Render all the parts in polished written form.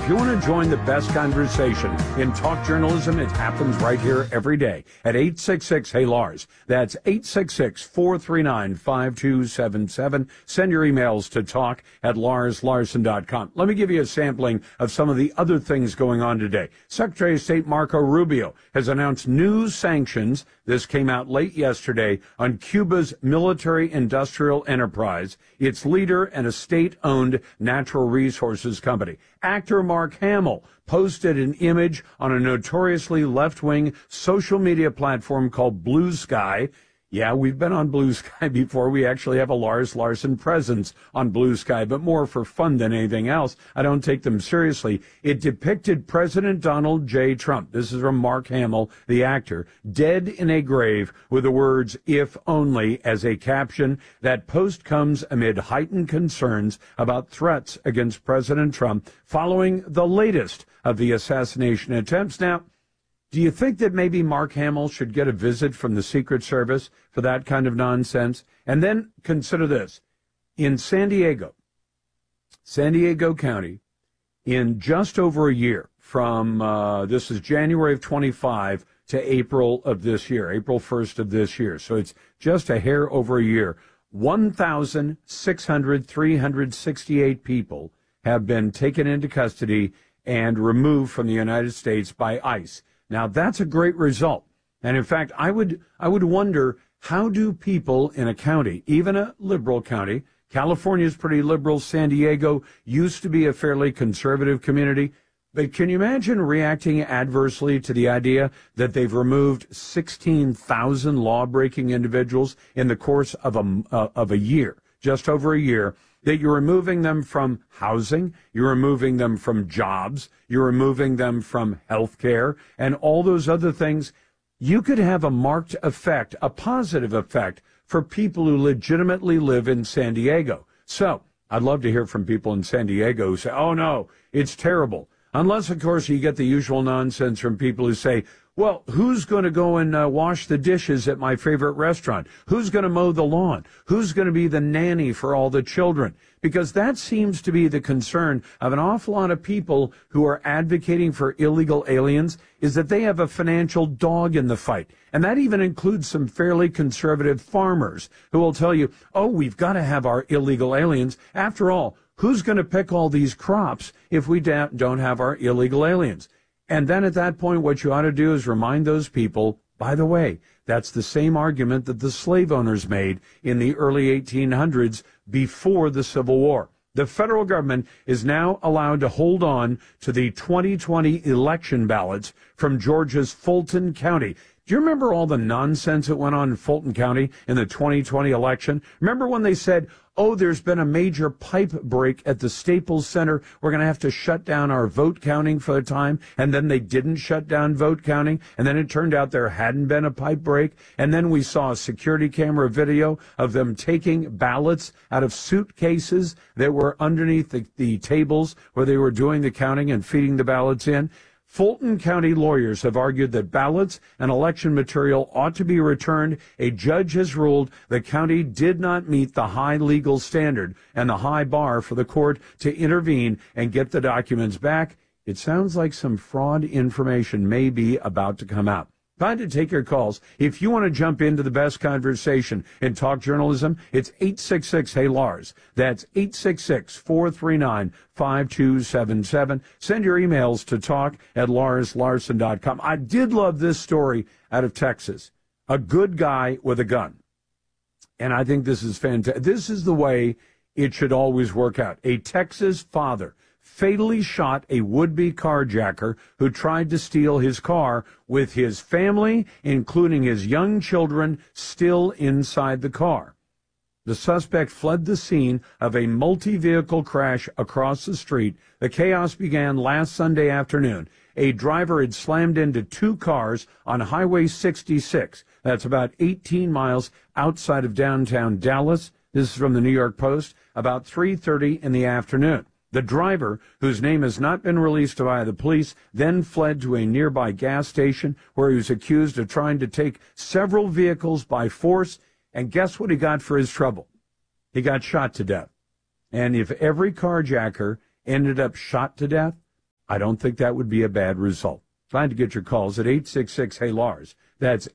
If you want to join the best conversation in talk journalism, it happens right here every day at 866-HEY-LARS. That's 866-439-5277. Send your emails to talk@larslarson.com. Let me give you a sampling of some of the other things going on today. Secretary of State Marco Rubio has announced new sanctions. This came out late yesterday on Cuba's military-industrial enterprise, its leader, and a state-owned natural resources company. Actor Mark Hamill posted an image on a notoriously left-wing social media platform called Blue Sky. Yeah, we've been on Blue Sky before. We actually have a Lars Larson presence on Blue Sky, but more for fun than anything else. I don't take them seriously. It depicted President Donald J. Trump, this is from Mark Hamill, the actor, dead in a grave with the words, "if only," as a caption. That post comes amid heightened concerns about threats against President Trump following the latest of the assassination attempts. Now, do you think that maybe Mark Hamill should get a visit from the Secret Service for that kind of nonsense? And then consider this. In San Diego County, in just over a year, from this is January of 25 to April of this year, April 1st of this year. So it's just a hair over a year. 368 people have been taken into custody and removed from the United States by ICE. Now, that's a great result. And in fact, I would wonder, how do people in a county, even a liberal county, California is pretty liberal, San Diego used to be a fairly conservative community, but can you imagine reacting adversely to the idea that they've removed 16,000 law-breaking individuals in the course of a year, just over a year, that you're removing them from housing, you're removing them from jobs, you're removing them from health care, and all those other things? You could have a marked effect, a positive effect, for people who legitimately live in San Diego. So I'd love to hear from people in San Diego who say, oh, no, it's terrible. Unless, of course, you get the usual nonsense from people who say, well, who's going to go and wash the dishes at my favorite restaurant? Who's going to mow the lawn? Who's going to be the nanny for all the children? Because that seems to be the concern of an awful lot of people who are advocating for illegal aliens, is that they have a financial dog in the fight. And that even includes some fairly conservative farmers who will tell you, oh, we've got to have our illegal aliens. After all, who's going to pick all these crops if we don't have our illegal aliens? And then at that point, what you ought to do is remind those people, by the way, that's the same argument that the slave owners made in the early 1800s before the Civil War. The federal government is now allowed to hold on to the 2020 election ballots from Georgia's Fulton County. Do you remember all the nonsense that went on in Fulton County in the 2020 election? Remember when they said, oh, there's been a major pipe break at the Staples Center. We're going to have to shut down our vote counting for a time. And then they didn't shut down vote counting. And then it turned out there hadn't been a pipe break. And then we saw a security camera video of them taking ballots out of suitcases that were underneath the tables where they were doing the counting and feeding the ballots in. Fulton County lawyers have argued that ballots and election material ought to be returned. A judge has ruled the county did not meet the high legal standard and the high bar for the court to intervene and get the documents back. It sounds like some fraud information may be about to come out. Time to take your calls. If you want to jump into the best conversation in talk journalism, it's 866-HEY-LARS. That's 866-439-5277. Send your emails to talk@larslarson.com. I did love this story out of Texas. A good guy with a gun. And I think this is fantastic. This is the way it should always work out. A Texas father fatally shot a would-be carjacker who tried to steal his car with his family, including his young children, still inside the car. The suspect fled the scene of a multi-vehicle crash across the street. The chaos began last Sunday afternoon. A driver had slammed into two cars on Highway 66. That's about 18 miles outside of downtown Dallas. This is from the New York Post, about 3:30 in the afternoon. The driver, whose name has not been released by the police, then fled to a nearby gas station where he was accused of trying to take several vehicles by force. And guess what he got for his trouble? He got shot to death. And if every carjacker ended up shot to death, I don't think that would be a bad result. Glad to get your calls at 866-HEY-LARS. That's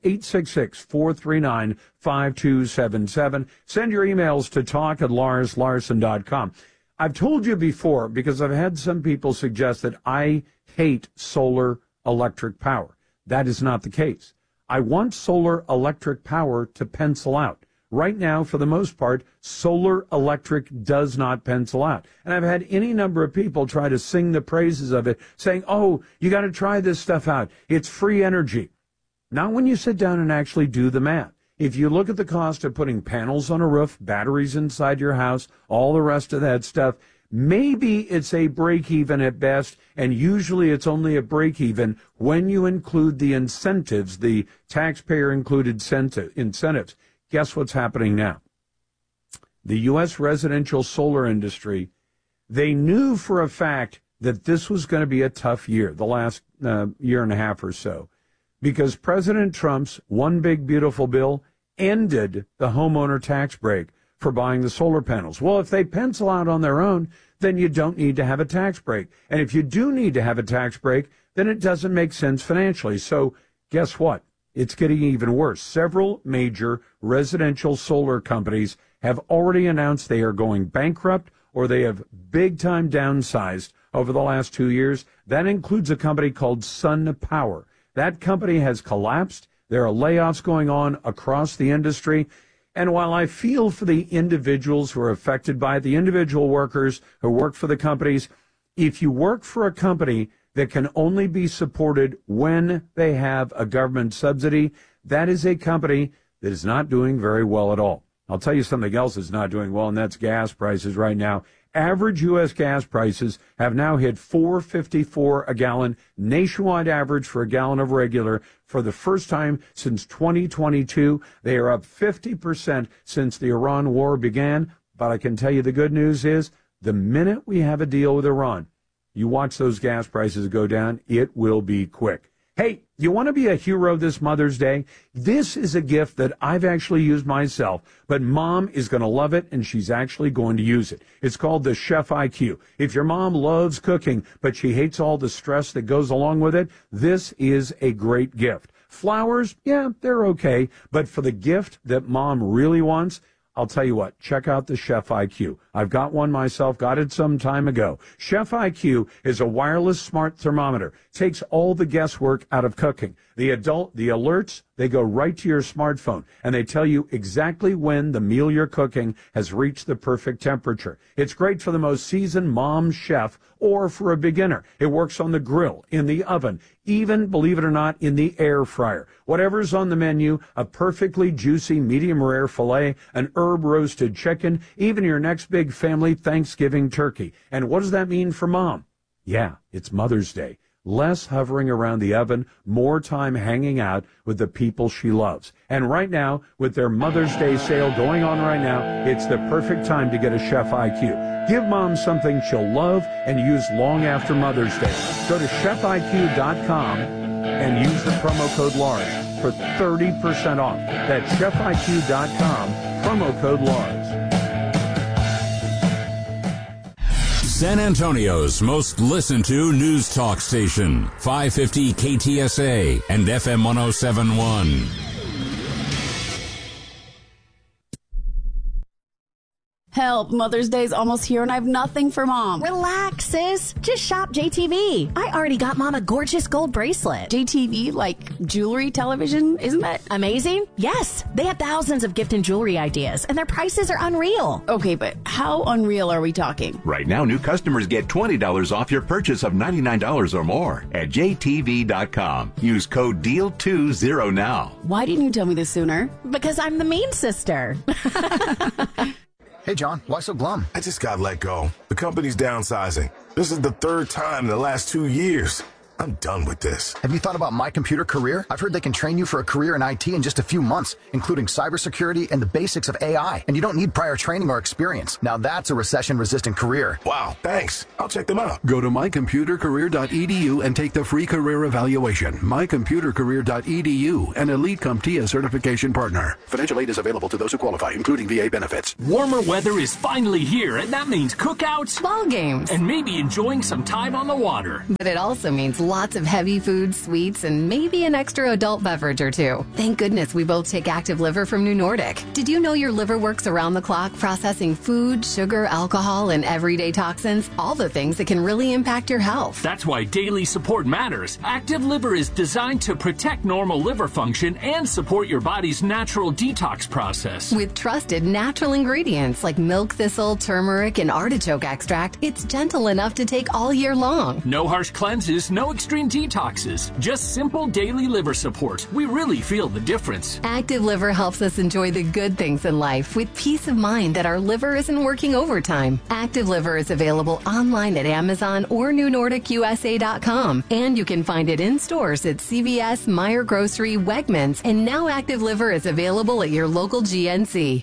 866-439-5277. Send your emails to talk@larslarson.com. I've told you before, because I've had some people suggest that I hate solar electric power. That is not the case. I want solar electric power to pencil out. Right now, for the most part, solar electric does not pencil out. And I've had any number of people try to sing the praises of it, saying, oh, you got to try this stuff out. It's free energy. Not when you sit down and actually do the math. If you look at the cost of putting panels on a roof, batteries inside your house, all the rest of that stuff, maybe it's a break-even at best, and usually it's only a break-even when you include the incentives, the taxpayer-included incentives. Guess what's happening now? The U.S. residential solar industry, they knew for a fact that this was going to be a tough year, the last year and a half or so, because President Trump's One Big Beautiful Bill ended the homeowner tax break for buying the solar panels. Well, if they pencil out on their own, then you don't need to have a tax break. And if you do need to have a tax break, then it doesn't make sense financially. So guess what? It's getting even worse. Several major residential solar companies have already announced they are going bankrupt or they have big-time downsized over the last 2 years. That includes a company called SunPower. That company has collapsed. There are layoffs going on across the industry. And while I feel for the individuals who are affected by it, the individual workers who work for the companies, if you work for a company that can only be supported when they have a government subsidy, that is a company that is not doing very well at all. I'll tell you something else that's not doing well, and that's gas prices right now. Average U.S. gas prices have now hit $4.54 a gallon, nationwide average for a gallon of regular for the first time since 2022. They are up 50% since the Iran war began. But I can tell you the good news is the minute we have a deal with Iran, you watch those gas prices go down, it will be quick. Hey, you want to be a hero this Mother's Day? This is a gift that I've actually used myself, but Mom is going to love it, and she's actually going to use it. It's called the Chef IQ. If your mom loves cooking, but she hates all the stress that goes along with it, this is a great gift. Flowers, yeah, they're okay, but for the gift that Mom really wants, I'll tell you what, check out the Chef IQ. I've got one myself, got it some time ago. Chef IQ is a wireless smart thermometer. Takes all the guesswork out of cooking. The alerts, they go right to your smartphone, and they tell you exactly when the meal you're cooking has reached the perfect temperature. It's great for the most seasoned mom chef or for a beginner. It works on the grill, in the oven, even, believe it or not, in the air fryer. Whatever's on the menu, a perfectly juicy medium rare filet, an herb roasted chicken, even your next big family Thanksgiving turkey. And what does that mean for Mom? Yeah, it's Mother's Day. Less hovering around the oven, more time hanging out with the people she loves. And right now, with their Mother's Day sale going on right now, it's the perfect time to get a Chef IQ. Give Mom something she'll love and use long after Mother's Day. Go to chefiq.com and use the promo code LARS for 30% off. That's chefiq.com, promo code LARS. San Antonio's most listened to news talk station, 550 KTSA and FM 107.1. Help, Mother's Day's almost here and I have nothing for Mom. Relax, sis. Just shop JTV. I already got Mom a gorgeous gold bracelet. JTV, like jewelry, television, isn't that amazing? Yes. They have thousands of gift and jewelry ideas, and their prices are unreal. Okay, but how unreal are we talking? Right now, new customers get $20 off your purchase of $99 or more at JTV.com. Use code DEAL20 now. Why didn't you tell me this sooner? Because I'm the mean sister. Hey, John, why so glum? I just got let go. The company's downsizing. This is the third time in the last 2 years. I'm done with this. Have you thought about My Computer Career? I've heard they can train you for a career in IT in just a few months, including cybersecurity and the basics of AI. And you don't need prior training or experience. Now that's a recession-resistant career. Wow, thanks. I'll check them out. Go to mycomputercareer.edu and take the free career evaluation. mycomputercareer.edu, an Elite CompTIA certification partner. Financial aid is available to those who qualify, including VA benefits. Warmer weather is finally here, and that means cookouts, ball games, and maybe enjoying some time on the water. But it also means lots of heavy foods, sweets, and maybe an extra adult beverage or two. Thank goodness we both take Active Liver from New Nordic. Did you know your liver works around the clock processing food, sugar, alcohol, and everyday toxins? All the things that can really impact your health. That's why daily support matters. Active Liver is designed to protect normal liver function and support your body's natural detox process. With trusted natural ingredients like milk thistle, turmeric, and artichoke extract, it's gentle enough to take all year long. No harsh cleanses, no extreme detoxes, just simple daily liver support. We really feel the difference. Active Liver helps us enjoy the good things in life with peace of mind that our liver isn't working overtime. Active Liver is available online at Amazon or NewNordicUSA.com, and you can find it in stores at CVS, Meijer Grocery, Wegmans, and now Active Liver is available at your local GNC.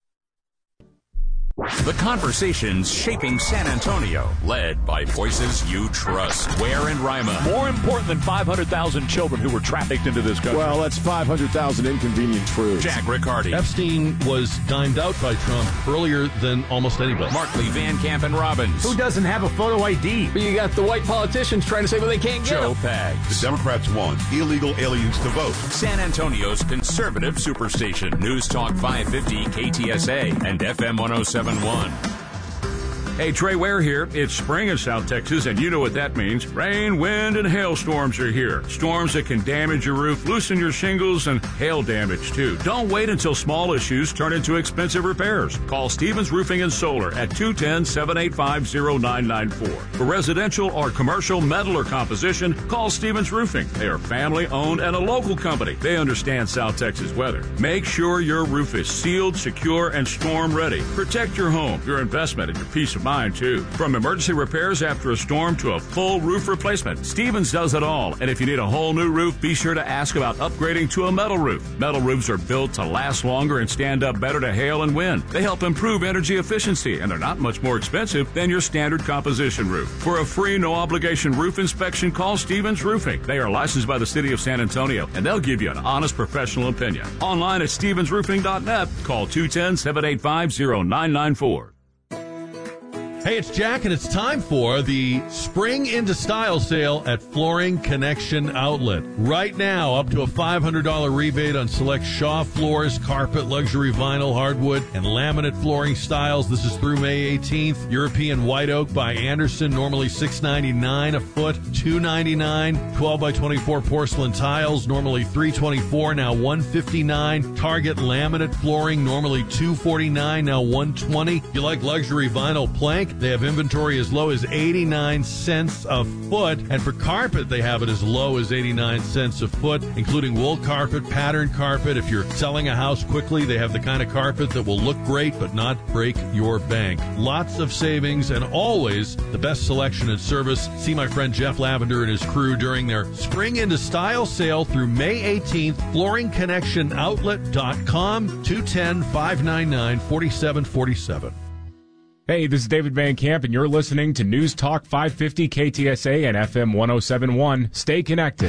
The conversations shaping San Antonio, led by voices you trust. Ware and Rima. More important than 500,000 children who were trafficked into this country. Well, that's 500,000 inconvenient truths. Jack Riccardi. Epstein was dimed out by Trump earlier than almost anybody. Markley, Van Camp, and Robbins. Who doesn't have a photo ID? But you got the white politicians trying to say, well, they can't get Joe them. Pags. The Democrats want illegal aliens to vote. San Antonio's conservative superstation. News Talk 550 KTSA and FM 1071. Hey, Trey Ware here. It's spring in South Texas, and you know what that means. Rain, wind, and hailstorms are here. Storms that can damage your roof, loosen your shingles, and hail damage, too. Don't wait until small issues turn into expensive repairs. Call Stevens Roofing and Solar at 210-785-0994. For residential or commercial metal or composition, call Stevens Roofing. They are family-owned and a local company. They understand South Texas weather. Make sure your roof is sealed, secure, and storm-ready. Protect your home, your investment, and your peace of mind, too. From emergency repairs after a storm to a full roof replacement, Stevens does it all. And if you need a whole new roof, be sure to ask about upgrading to a metal roof. Metal roofs are built to last longer and stand up better to hail and wind. They help improve energy efficiency, and they're not much more expensive than your standard composition roof. For a free, no-obligation roof inspection, call Stevens Roofing. They are licensed by the City of San Antonio, and they'll give you an honest professional opinion. Online at stevensroofing.net. Call 210-785-0994. Hey, it's Jack, and it's time for the Spring into Style sale at Flooring Connection Outlet. Right now, up to a $500 rebate on select Shaw floors, carpet, luxury vinyl, hardwood, and laminate flooring styles. This is through May 18th. European White Oak by Anderson, normally $6.99 a foot, $2.99. 12 by 24 porcelain tiles, normally $3.24, now $1.59. Target laminate flooring, normally $2.49, now $1.20. If you like luxury vinyl plank, they have inventory as low as 89 cents a foot. And for carpet, they have it as low as 89 cents a foot, including wool carpet, pattern carpet. If you're selling a house quickly, they have the kind of carpet that will look great but not break your bank. Lots of savings and always the best selection and service. See my friend Jeff Lavender and his crew during their Spring into Style sale through May 18th. FlooringConnectionOutlet.com, 210-599-4747. Hey, this is David Van Camp, and you're listening to News Talk 550 KTSA and FM 1071. Stay connected.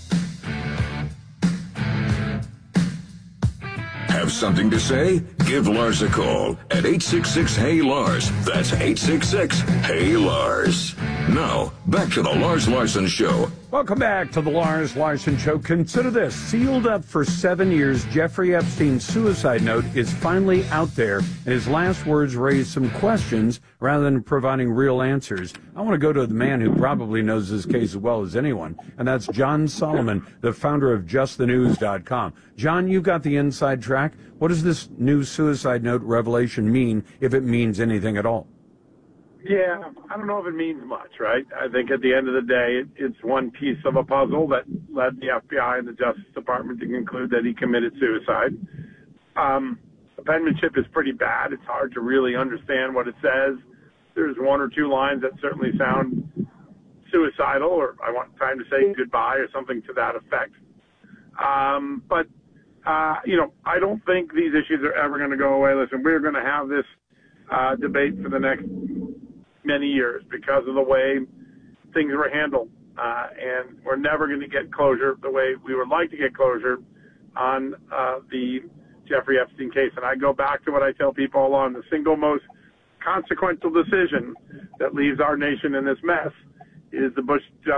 Have something to say? Give Lars a call at 866-HEY-LARS. That's 866-HEY-LARS. Now, back to the Lars Larson Show. Welcome back to the Lars Larson Show. Consider this. Sealed up for 7 years, Jeffrey Epstein's suicide note is finally out there, and his last words raise some questions rather than providing real answers. I want to go to the man who probably knows this case as well as anyone, and that's John Solomon, the founder of JustTheNews.com. John, you've got the inside track. What does this new suicide note revelation mean, if it means anything at all? Yeah, I don't know if it means much, right? I think at the end of the day, it's one piece of a puzzle that led the FBI and the Justice Department to conclude that he committed suicide. The penmanship is pretty bad. It's hard to really understand what it says. There's one or two lines that certainly sound suicidal, or I want time to say goodbye, or something to that effect. But I don't think these issues are ever going to go away. Listen, we're going to have this debate for the next many years because of the way things were handled. And we're never going to get closure the way we would like to get closure on the Jeffrey Epstein case. And I go back to what I tell people all along, the single most consequential decision that leaves our nation in this mess is the Bush